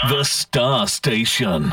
The Star Station.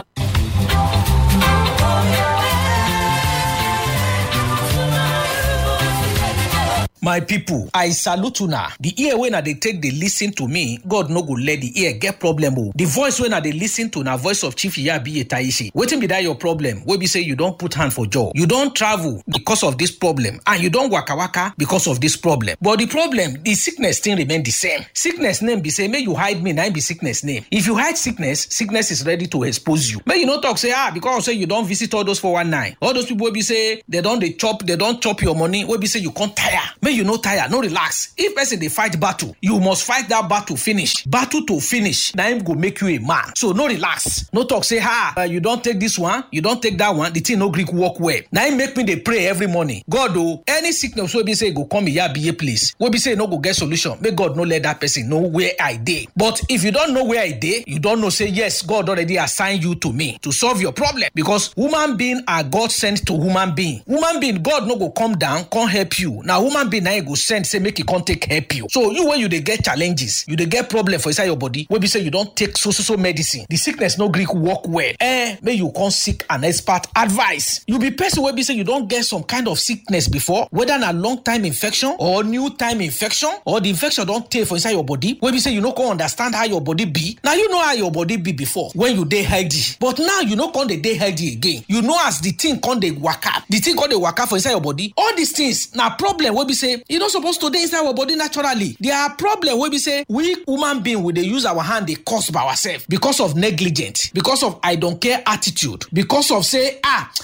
My people, I salute una. The ear when they take the listen to me, God no go let the ear get problem. The voice when they listen to na voice of Chief Iyabiye Taishi. Wetin be that your problem? Wey be say you don't put hand for jaw. You don't travel because of this problem, and you don't waka waka because of this problem. But the problem, the sickness still remain the same. Sickness name be say, may you hide me, na be sickness name. If you hide sickness, sickness is ready to expose you. May you not talk say because say you don't visit all those 419. All those people wey be say they don't chop your money. Wey be say you can't tire. May you no tire, no relax. If person dey fight battle, you must fight that battle finish. Battle to finish, na him go make you a man. So no relax. No talk say you don't take this one, you don't take that one. The thing no gree work well. Na him make me dey pray every morning. God any sickness wey be say go come Iyabiye place, wey be say no go get solution. May God no let that person know where I dey. But if you don't know where I dey, you don't know say yes, God already assigned you to me to solve your problem. Because human being are God sent to human being. Human being, God no go come down, come help you. Now human being na him go send say make e come take help you. So you when you dey get challenges, you dey get problem for inside your body, wey be say you don't take so medicine, the sickness no gree work well. May you come seek an expert advice. You be person wey be say you don't get some kind of sickness before, whether na long time infection or new time infection, or the infection don't take for inside your body, wey be say you no come understand how your body be. Now you know how your body be before when you dey healthy, but now you no come dey healthy again. You know as the thing come dey waka, for inside your body. All these things na problem wey be say you no supposed to dey inside our body naturally. There are problem wey be say we human being we dey use our hand dey cause by ourselves because of negligence, because of I don't care attitude, because of say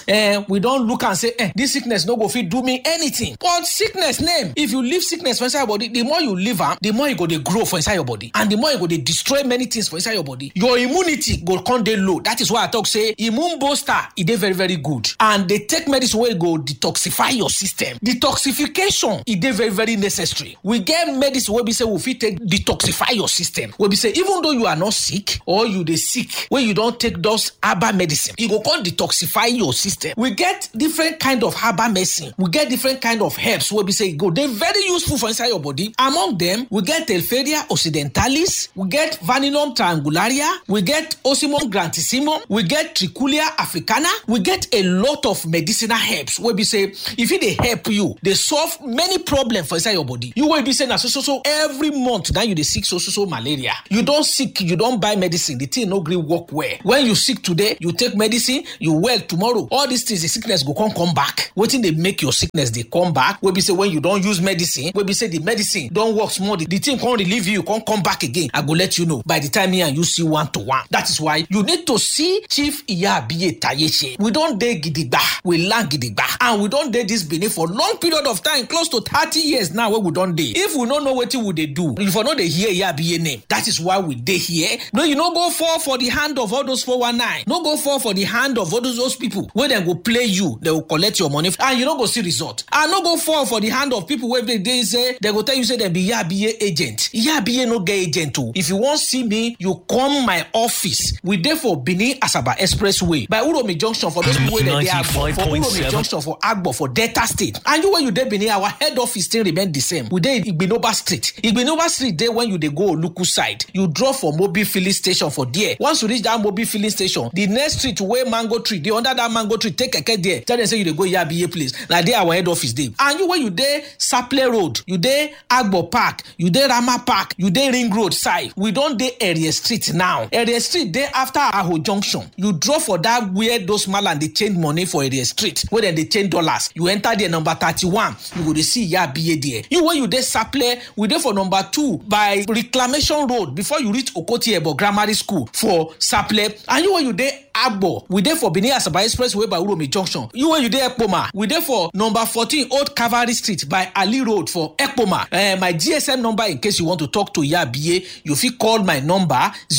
we don't look and say this sickness no go fit do me anything. But sickness name, if you leave sickness for inside your body, the more you leave am, the more you go dey grow for inside your body, and the more you go dey destroy many things for inside your body. Your immunity go come dey low. That is why I talk say immune booster e dey very very good, and they take medicine wey go detoxify your system. Detoxification e dey very necessary. We get medicine wey be say we fit take detoxify your system. We be say even though you are not sick or you dey sick, when you don't take those herbal medicine, e go come detoxify your system. We get different kind of herbal medicine. We get different kind of herbs wey be say go dey very useful for inside your body. Among them, we get Telferia occidentalis, we get Vanillum triangularia, we get Ocimum grantissimum, we get Trichulia africana. We get a lot of medicinal herbs wey be say if it dey help you, they solve many problems for inside your body. You will be saying so every month now you dey sick so malaria. You don't sick, you don't buy medicine, the thing no gree work well. When you sick today, you take medicine, you well tomorrow. All these things, the sickness go come back. Wetin dey make your sickness they come back? We be say when you don't use medicine, we be say the medicine don't work small, the thing can't relieve you, can't come back again. I go let you know by the time me and you see 1-to-1. That is why you need to see Chief Iyabiye Taishi. We don't dey gidigba, we learn gidigba, and we don't dey this Benin for long period of time, close to 30 years now where we don't dey. If we don't know what would they do, if we know they hear Iyabiye name, that is why we dey here. No, you no go fall for the hand of all those 419. No go fall for the hand of all those people where they go play you, they will collect your money, and you don't go see result. And no go fall for the hand of people where they say they go tell you say they be Iyabiye agent. Iyabiye no get agent too. If you want see me, you come my office. We dey for Benin Asaba Expressway by Uromi Junction for those people where they are for Uromi Junction for Agbo for Delta State. And you when you dey Benin, our head office still remain the same. We dey Igbinoba Street. Igbinoba Street there when you dey go Oluku side. You draw for Mobil filling station for there. Once you reach that Mobil filling station, the next street where mango tree, the under that mango tree, take a keke there. Tell them say you dey go Iyabiye place. Like there our head office there. And you when you dey Saple Road, you dey Agbo Park, you dey Rama Park, you dey Ring Road side. We don't dey Area Street now. Area Street there after Aho Junction. You draw for that where those malan they change money for Area Street. Where then they change dollars. You enter there number 31. You go to see Iyabiye there. You when you dey Saple, we dey for number 2 by Reclamation Road before you reach Okoti Ebo Grammar School for Saple. And you when you dey Agbo, we dey for Benin Asaba Expressway by Uromi Junction. You when you dey Ekpoma, we dey for number 14 Old Cavalry Street by Ali Road for Ekpoma. My GSM number in case you want to talk to Iyabiye, you fit call my number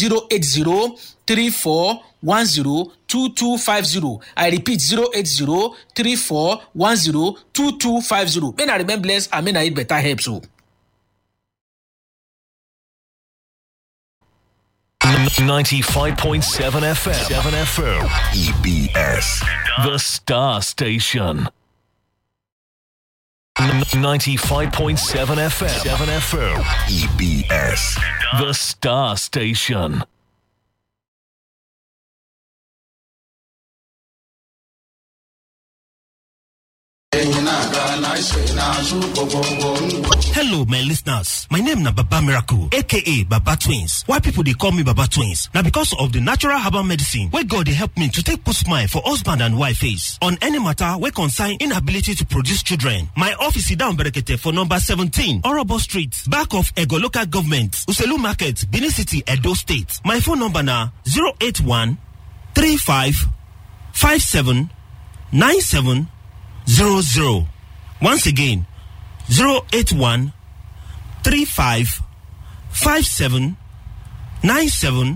08034102250. I repeat 08034102250. May I remain blessed and may I eat better help so. 95.7 FM. EBS. The Star Station. 95.7 FM. EBS. The Star Station. Hello, my listeners. My name is Baba Miracle, aka Baba Twins. Why people they call me Baba Twins? Now because of the natural herbal medicine where God they help me to take put smile for husband and wife face on any matter where concern inability to produce children. My office is down Berekete for number 17, Orobo Street, back of Ego Local Government, Uselu Market, Benin City, Edo State. My phone number now 081 35 57 97 00. Once again, 081 35 57 97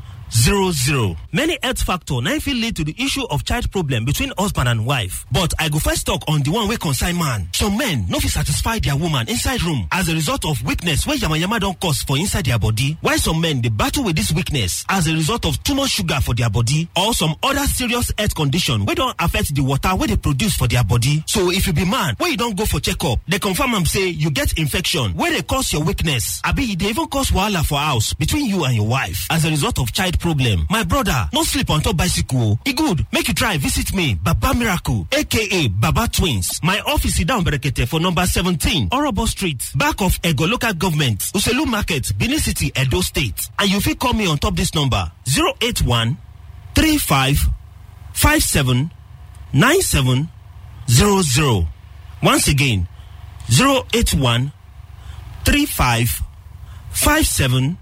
00. Many health factors now fit lead to the issue of child problem between husband and wife. But I go first talk on the one wey concern man. Some men no fit satisfy their woman inside room as a result of weakness wey yamayama don cause for inside their body. While some men dey battle with this weakness as a result of too much sugar for their body or some other serious health condition wey don affect the water wey they produce for their body. So if you be man wey you don go for checkup, they confirm am say you get infection wey dey cause your weakness. Abi e dey even cause wahala for house between you and your wife as a result of child problem. My brother, no sleep on top bicycle. E good, make you try visit me, Baba Miracle, aka Baba Twins. My office is down Berekete for number 17, Orobo Street, back of Ego Local Government, Uselu Market, Benin City, Edo State. And you fit call me on top this number 081 35 57 97 00. Once again, 081 35 57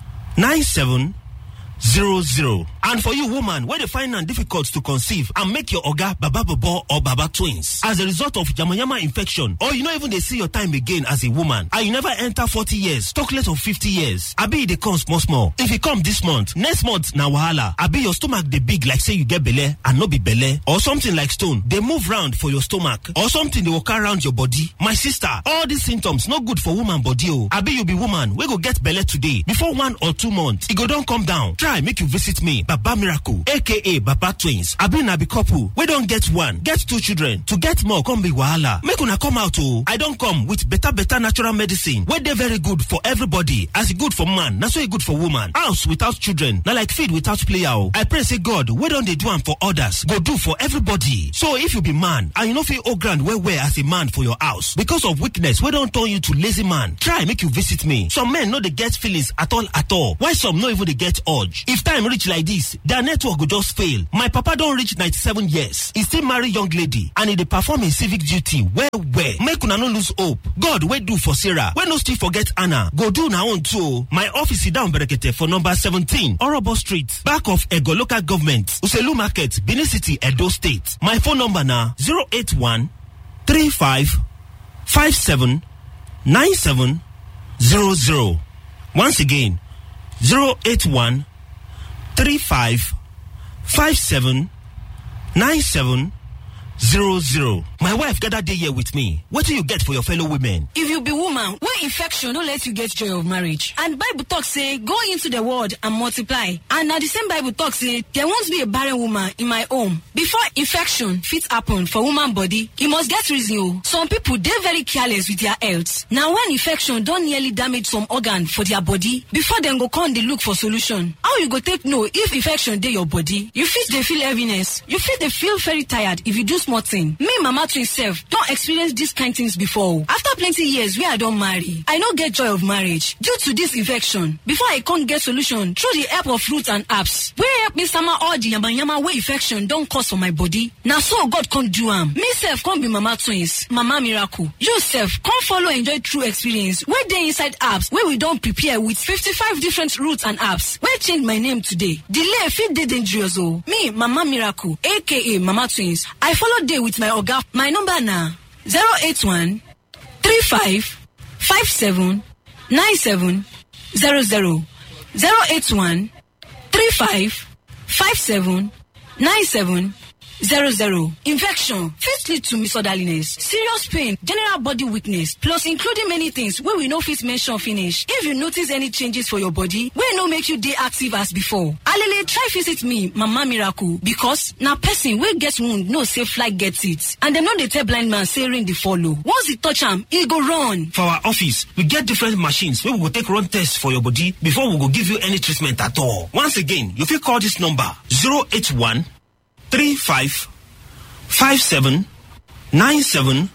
97 00. And for you woman where they find it difficult to conceive and make your oga Baba Bobo or Baba Twins as a result of yamayama infection, or you not even they see your time again as a woman and you never enter 40 years, talk less of 50 years. Abi they come small. If you come this month, next month na wahala. Abi your stomach they big like say you get belle and no be belle, or something like stone they move round for your stomach, or something they walk around your body. My sister, all these symptoms no good for woman body. Oh, Abi you be woman we go get belle today before 1 or 2 months. It go don't come down. Try make you visit me, Baba Miracle, aka Baba Twins. Abi na be couple we don't get 1, get 2 children. To get more come be wahala. Make una come out. Oh, I don't come with better natural medicine where they very good for everybody. As it good for man, that's why it good for woman. House without children, not like feed without player. Oh, I pray say God, we don't they do am for others, go do for everybody. So if you be man and you know feel grand where as a man for your house because of weakness, we don't turn you to lazy man. Try make you visit me. Some men know they get feelings at all. Why some no even they get urge. If time reach like this, their network will just fail. My papa don't reach 97 years. He still marry young lady and he dey perform his civic duty well. Make una no lose hope. God wey do for Sarah, wey no still forget Anna, go do na own too. My office is down Berekete for number 17, Orobo Street, back of Ego Local Government, Uselu Market, Benin City, Edo State. My phone number na 081 35 57 97 00. Once again, 081 35 57 97 00. My wife gathered day here with me. What do you get for your fellow women? If you be woman, where infection don't let you get joy of marriage. And Bible talk say, go into the world and multiply. And now the same Bible talk say, there won't be a barren woman in my home. Before infection fit happen for woman body, it must get reason. Some people, they're very careless with their health. Now when infection don't nearly damage some organ for their body, before them go come, they look for solution. How you go take know if infection dey your body? You they feel heaviness. You they feel very tired if you do small thing. Me, Mama Twins self, don't experience these kind things before. After plenty years, where I don't marry, I don't get joy of marriage due to this infection. Before I can't get solution through the help of fruits and herbs, where help me summer all the yama where infection don't cause for my body. Now so God can't do am. Me self can't be Mama Twins, Mama Miracle. You self can't follow enjoy true experience where they inside herbs where we don't prepare with 55 different roots and herbs. Where change my name today. Delay fit dey dangerous. Oh, me Mama Miracle, aka Mama Twins. I follow day with my oga. My number now 081 35 57 97 00. 081 35 57 97 00. Infection fit lead to misorderliness, serious pain, general body weakness, plus including many things where we no fit mention finish. If you notice any changes for your body, wey no make you dey active as before, alele try visit me, Mama Miracle, because na person wey get wound no say fly gets it, and dem no dey tell blind man say rain dey follow. Once e touch am, e go run. For our office, we get different machines wey we go take run tests for your body before we go give you any treatment at all. Once again, you fit call this number 081 35 57 97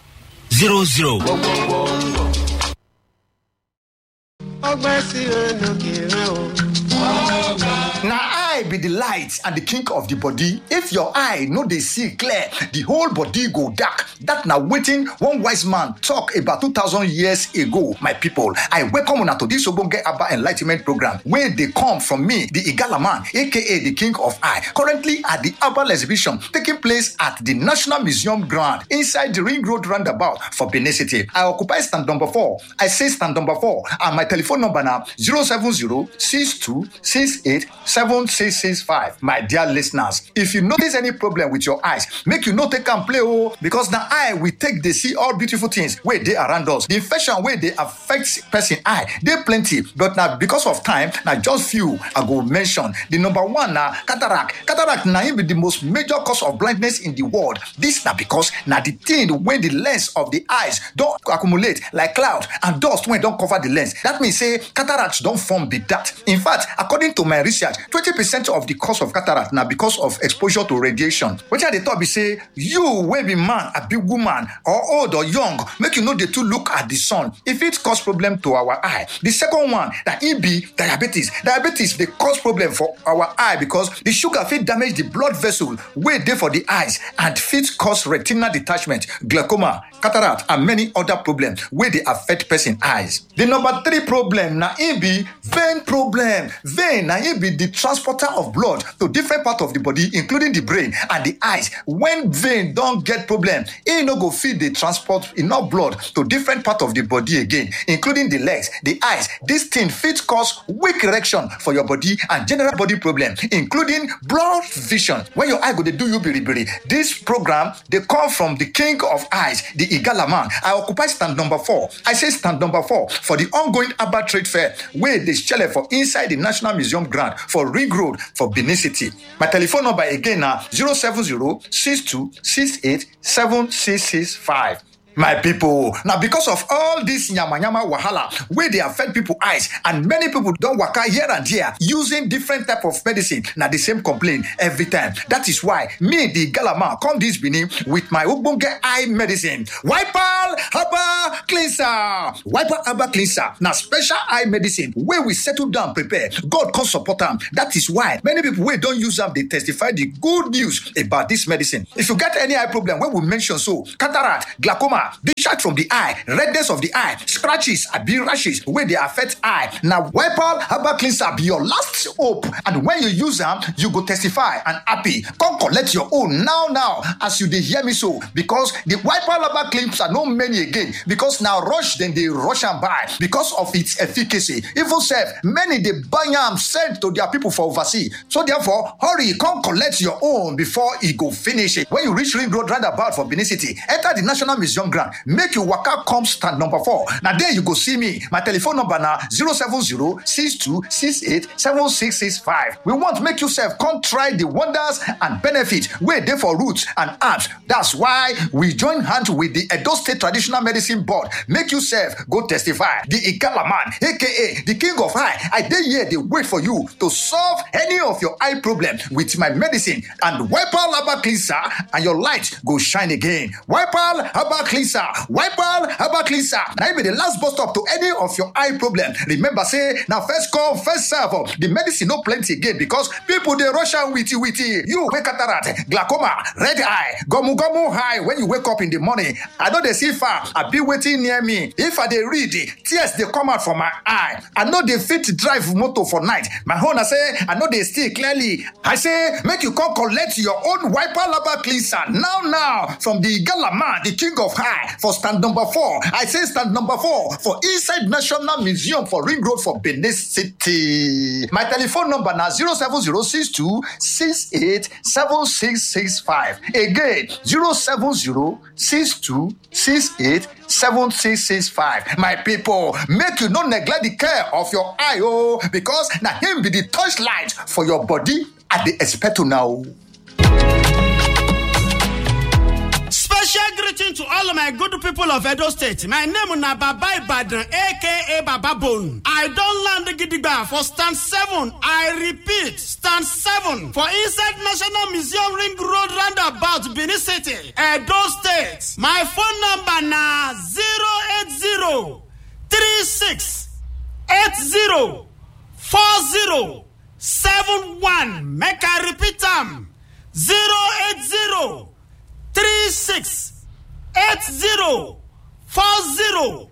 Now I be the light and the king of the body. If your eye no dey see clear, the whole body go dark. That na wetin one wise man talk about 2,000 years ago. My people, I welcome una to this Ogbonge Aba Enlightenment program where they come from me, the Igala man, aka the king of eye. Currently at the Herbal exhibition taking place at the National Museum ground inside the Ring Road roundabout for Benin City. I occupy stand number 4. I say stand number 4 and my telephone number now 070-6268-7665. My dear listeners, if you notice any problem with your eyes, make you no take and play because now eye we take they see all beautiful things where they around us. The infection where they affect person eye, they plenty, but now because of time, now just few I go mention. The number 1 now cataract. Cataract now be the most major cause of blindness in the world. This now because now the thing when the lens of the eyes don't accumulate like cloud and dust when don't cover the lens. That means say cataracts don't form be that. In fact, according to my research, 20% of the cause of cataract now because of exposure to radiation. Which are the top be say you will be man, a big woman, or old or young, make you know the two look at the sun. If it cause problem to our eye. The second one that it be diabetes. Diabetes they cause problem for our eye because the sugar fit damage the blood vessel way there for the eyes and fit cause retinal detachment, glaucoma, cataract, and many other problems where they affect person eyes. The number 3 problem now it be vein problem. Vein now it be the transporter of blood to different parts of the body, including the brain and the eyes. When vein don't get problem, it no go feed the transport enough blood to different parts of the body again, including the legs, the eyes. This thing fit cause weak erection for your body and general body problem, including blurred vision. When your eye go they do you biri. This program they come from the king of eyes, the Igala man. I occupy stand number 4. I say stand number 4 for the ongoing Aba Trade Fair where they shell for inside the National Museum ground for Ring Road for Benin City. My telephone number again now 070-6268-7665. My people, now because of all this nyama wahala, where they affect people eyes, and many people don't waka here and there using different type of medicine. Now the same complaint every time. That is why me, the Galama, come this Benin with my Ogbonge eye medicine, Wipal Herbal Cleanser. Wipal Herbal Cleanser, now special eye medicine where we settle down, prepare. God can support them. That is why many people who don't use them, they testify the good news about this medicine. If you get any eye problem, when we mention so cataract, glaucoma, discharge from the eye, redness of the eye, scratches, rashes where they affect eye. Now, Wipal Herbal Cleanser be your last hope. And when you use them, you go testify and happy. Come collect your own now, as you dey hear me so. Because the Wipal Herbal Cleanser no many again. Because now rush, then they rush and buy. Because of its efficacy. Even self, many they buy them, send to their people for overseas. So therefore, hurry, come collect your own before it go finish it. When you reach Ring Road roundabout for Benin City, enter the National Museum ground. Make you waka come stand number 4. Now there you go see me. My telephone number now 070-6268-7665. We want to make yourself come try the wonders and benefits where they for roots and herbs. That's why we join hands with the Edo State Traditional Medicine Board. Make yourself go testify. The Igala man, aka the king of eye. I dare here they wait for you to solve any of your eye problem with my medicine and Wipal Herbal Cleanser, and your light go shine again. Wipal Herbal Cleanser. Wipal Herbal Cleanser. Now be the last bus stop to any of your eye problem. Remember, say now first come, first serve. The medicine no plenty again because people they rush out with you. You wake cataract, glaucoma, red eye, gomu high when you wake up in the morning. I know they see far. I be waiting near me. If I they read tears they come out from my eye. I know they fit drive motor for night. My own I say I know they see clearly. I say make you come collect your own Wipal Herbal Cleanser now from the Igala man, the king of eye. For stand number 4. I say stand number 4 for inside National Museum for Ring Road for Benin City. My telephone number now 070-6268-7665. Again 070-6268-7665. My people, make you not neglect the care of your eye because now him be the touchlight for your body at the expecto now. Special greeting to all of my good people of Edo State. My name is Baba Ibadan, aka Baba Bone. I don't land the Gidigba for stand 7. I repeat, stand 7 7 for inside National Museum Ring Road roundabout Benin City, Edo State. My phone number na 080 36 80 40 71. Make I repeat am 080 36 80 40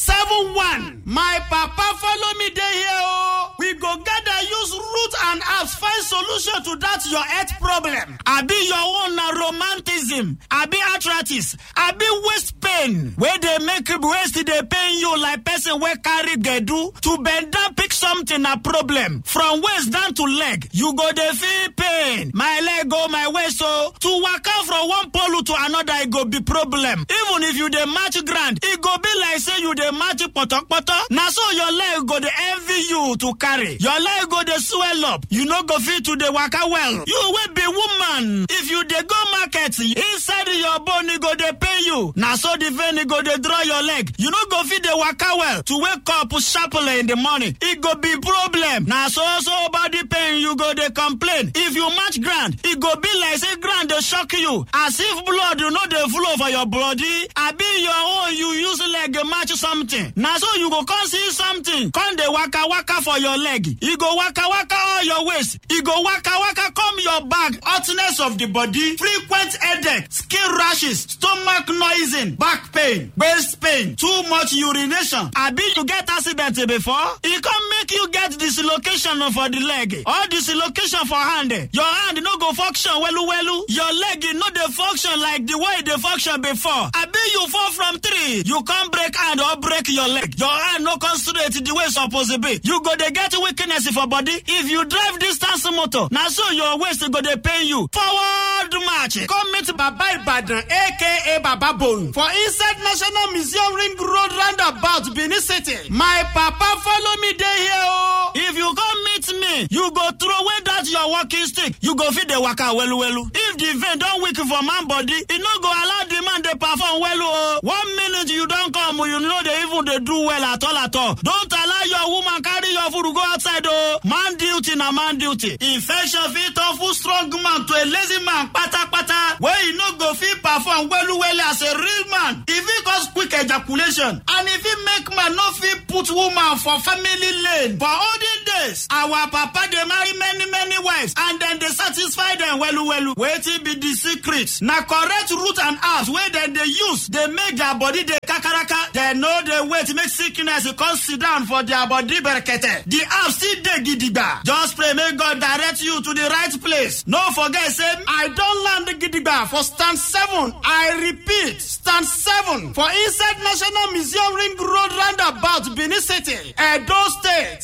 71. My papa follow me dey here oh. We go gather use root and herbs find solution to that your health problem. Abi your own na romanticism, abi arthritis, abi waist pain wey dey make waist dey pain you like person wey carry gbedu. To bend down pick something na problem. From waist down to leg, you go dey feel pain. My leg oh, my waist oh. To waka from one pole to another, e go be problem. Even if you dey match ground, e go be like say you dey match poto. Na so your leg go dey envy you to carry. Your leg go dey swell up. You no go fit to dey waka well. You wey be woman, if you dey go market, inside your bone e go dey pain you. Na so the vein go dey draw your leg. You no go fit dey waka well. To wake up sharply in the morning, e go be problem. Na so body pain you go dey complain. If you match ground, e go be like say ground dey shock you. As if blood no dey flow for your body. Abi your own you use leg match something. Na so you go come see something. Come dey waka for your leg. E go waka all your waist. E go waka come your back. Hotness of the body, frequent headache, skin rashes, stomach noising, back pain, waist pain, too much urination. Abi you get accident before? E come make you get dislocation for the leg or dislocation for hand. Your hand no go function welu. Your leg no dey function like the way e dey function before. Abi you fall from tree, you come break hand or break your leg. Your hand no come straight the way suppose be. You go dey get weakness for body. If you drive distance motor, na so your waist go dey pain you. Forward march. Come meet Baba Ibadan aka Baba Bone for inside National Museum Ring Road roundabout Benin City. My papa follow me dey here oh. If you come meet me, you go throw away that your walking stick. You go fit dey waka welu. If the vein don weak for man body, e no go allow the man dey perform well oh. 1 minute you don come, you know they even dey do well at all. Don't allow your woman carry your food go outside oh. Man duty na man duty. Infection fit turn full strong man to a lazy man pata where you no go fit perform well as a real man. If it cause quick ejaculation and if it make man no fit put woman for family lane. For olden days, our papa dey marry many wives and then they satisfy them well. Wetin be the secret? Na correct root and herbs wey dem dey use dey make their body dey kakaraka. They know the way to make sickness come sit down for their body berekete. The herbs still dey gidigba. Just pray make God direct you to the right place. No forget say I don land gidigba for stand 7. I repeat, stand 7 for inside National Museum Ring Road roundabout Benin City, Edo State.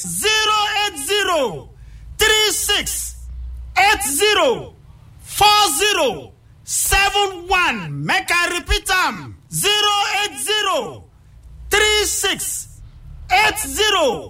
080 36 80 40 71. Make I repeat am 080 36 80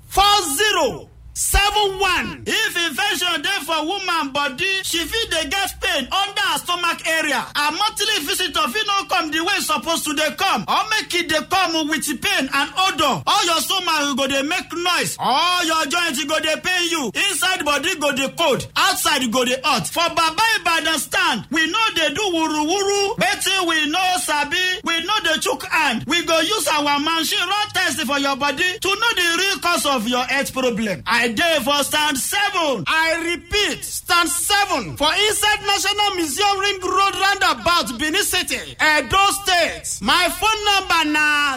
40 71. If infection dey for woman body, she fit dey get pain under her stomach area. A monthly visitor fit no come the way e suppose to dey come, or make it dey come with pain and odor. All your stomach go dey make noise, all your joints go dey pain you. Inside body go dey cold, outside go dey hot. For Baba Ibadan stand, we no dey do wuru. Wetin we no sabi, we no dey chook hand. We go use our machine run test for your body to know the real cause of your health problem. I dey for stand 7. I repeat, stand 7 for inside National Museum Ring Road roundabout Benin City, Edo State. My phone number na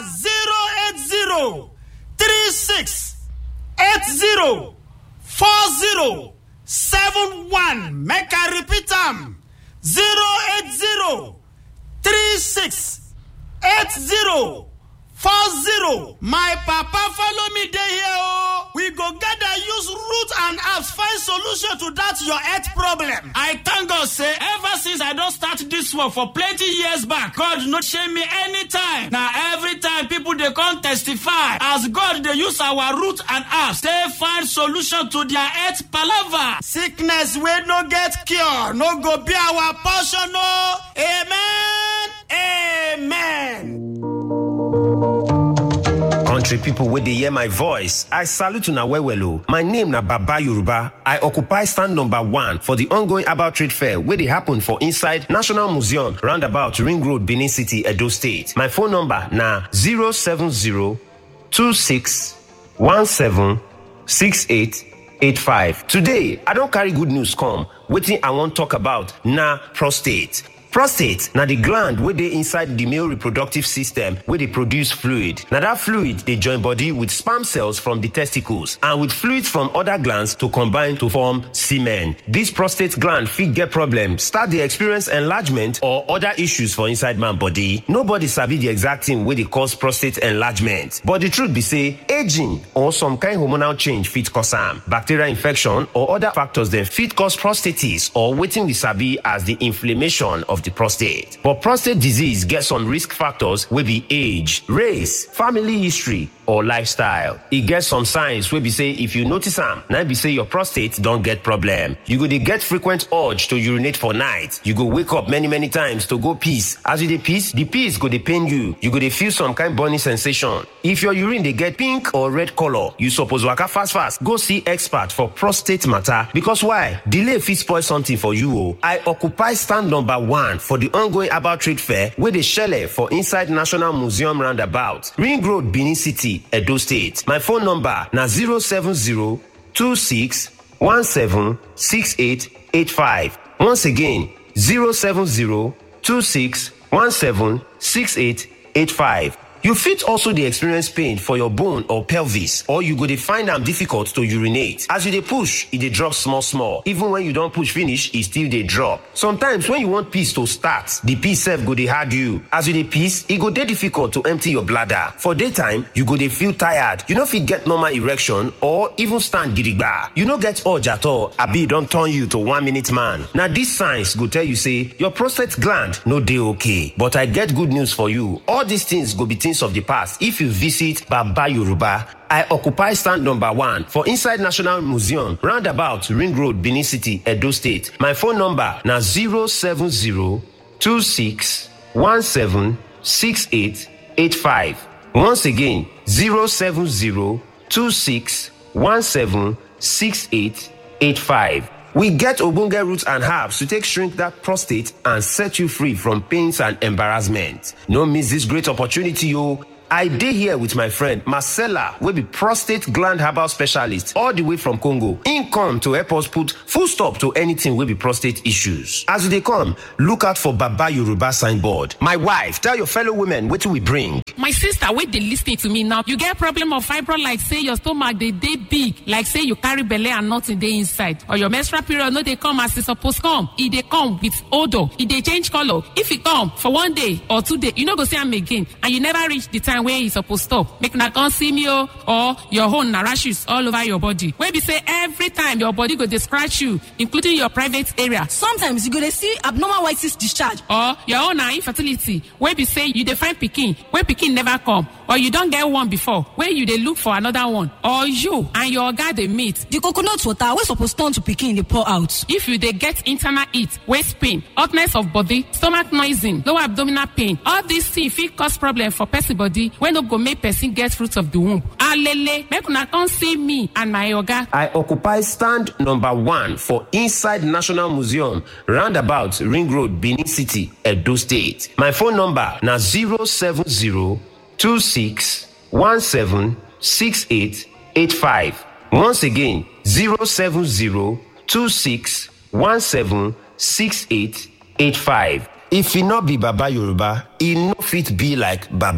080 36 80 40 71. Make I repeat am 080 36 80 40. My papa follow me dey here oh. We go gather use root and herbs find solution to that your health problem. I thank God say ever since I don start this work for plenty years back, God no shame me anytime. Now every time people dey come testify as God dey use our root and herbs they find solution to their health palava. Sickness wey no get cure no go be our portion no. Amen. country people wey dey hear my voice, I salute una well well o. My name na Baba Yoruba. I occupy stand number 1 for the ongoing Herbal Trade Fair wey dey happen for inside National Museum roundabout Ring Road, Benin City, Edo State. My phone number na 070-2617-6885. Today, I don carry good news come. Wetin I wan talk about na prostate. Prostate na the gland wey dey inside the male reproductive system wey dey produce fluid. Na that fluid dey join body with sperm cells from the testicles and with fluids from other glands to combine to form semen. This prostate gland fit get problem, start dey experience enlargement or other issues for inside man body. Nobody sabi the exact thing wey dey cause prostate enlargement, but the truth be say aging or some kind hormonal change fit cause am. Bacterial infection or other factors dem fit cause prostatitis or wetin we sabi as the inflammation of the prostate. But prostate disease get some risk factors wey be age, race, family history, or lifestyle. E get some signs wey be say if you notice am, na be say your prostate don get problem. You go dey get frequent urge to urinate for night. You go wake up many times to go piss. As you dey piss, the piss go dey pain you. You go dey feel some kind burning sensation. If your urine dey get pink or red color, you suppose waka fast go see expert for prostate matter, because why? Delay fit spoil something for you o. I occupy stand number 1 for the ongoing Herbal Trade Fair wey dey shele for inside National Museum roundabout Ring Road, Benin City, Edo State. My phone number na 070-2617-6885. Once again, 070-2617-6885. You fit also dey experience pain for your bone or pelvis, or you go dey find am difficult to urinate. As you dey push, e dey drop small. Even when you don push finish, e still dey drop. Sometimes when you want piss to start, the piss sef go dey hard you. As you dey piss, e go dey difficult to empty your bladder. For daytime, you go dey feel tired. You no fit get normal erection or even stand gidigba. You no get urge at all, abi e don turn you to 1-minute man. Na these signs go tell you say your prostate gland no dey okay. But I get good news for you. All these things go be things of the past if you visit Baba Yoruba. I occupy stand number 1 for inside National Museum roundabout Ring Road, Benin City, Edo State. My phone number na 070-2617-6885. Once again, 070-2617-6885. We get ogbonge roots and herbs to take shrink that prostate and set you free from pains and embarrassment. No miss this great opportunity, yo. I dey here with my friend Marcella, wey be prostate gland herbal specialist all the way from Congo. Im come to help us put full stop to anything wey be prostate issues. As you dey come, look out for Baba Yoruba signboard. My wife, tell your fellow women wetin we bring. My sister, wey dey lis ten to me now, you get problem of fibroid, like say your stomach dey big, like say you carry belle and nothing dey inside, or your menstrual period no dey come as e suppose come. E dey come with odour, e dey change colour. If e come for 1 day or 2 days, you no go see am again, and you never reach the time wey e suppose stop. Make una come see me o. Or your own na rashes all over your body, wey be say every time your body go dey scratch you, including your private area. Sometimes you go dey see abnormal white cyst discharge. Or your own na infertility, wey be say you dey find pikin wey pikin never come, or you don get one before wey you dey look for another one, or you and your oga dey meet. The coconut water wey suppose turn to pikin dey pour out. If you dey get internal heat, waist pain, hotness of body, stomach noising, lower abdominal pain, all these things fit cause problem for person body wey no go make person get fruit of the womb. Alele, make una come see me and my oga. I occupy stand number 1 for inside National Museum roundabout Ring Road, Benin City, Edo State. My phone number na 070-2617-6885. Once again, 070-2617-6885. If e no be Baba Yoruba, e no fit be like Baba